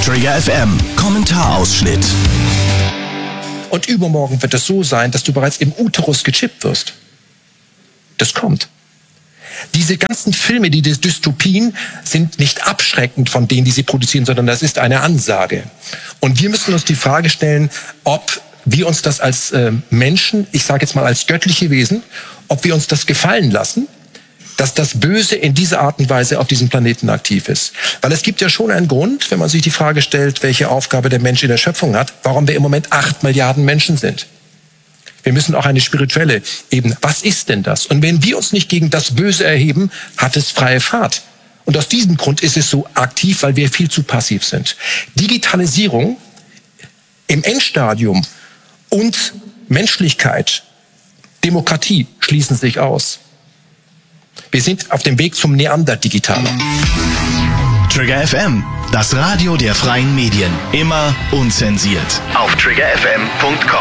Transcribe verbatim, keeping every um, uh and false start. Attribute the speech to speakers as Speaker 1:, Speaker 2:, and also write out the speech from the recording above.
Speaker 1: Trigger F M, Kommentarausschnitt.
Speaker 2: Und übermorgen wird es so sein, dass du bereits im Uterus gechippt wirst. Das kommt. Diese ganzen Filme, die Dystopien, sind nicht abschreckend von denen, die sie produzieren, sondern das ist eine Ansage. Und wir müssen uns die Frage stellen, ob wir uns das als äh, Menschen, ich sage jetzt mal als göttliche Wesen, ob wir uns das gefallen lassen, dass das Böse in dieser Art und Weise auf diesem Planeten aktiv ist. Weil es gibt ja schon einen Grund, wenn man sich die Frage stellt, welche Aufgabe der Mensch in der Schöpfung hat, warum wir im Moment acht Milliarden Menschen sind. Wir müssen auch eine spirituelle Ebene. Was ist denn das? Und wenn wir uns nicht gegen das Böse erheben, hat es freie Fahrt. Und aus diesem Grund ist es so aktiv, weil wir viel zu passiv sind. Digitalisierung im Endstadium und Menschlichkeit, Demokratie schließen sich aus. Wir sind auf dem Weg zum Neander-Digitaler.
Speaker 1: Trigger F M, das Radio der freien Medien. Immer unzensiert. Auf trigger f m punkt com.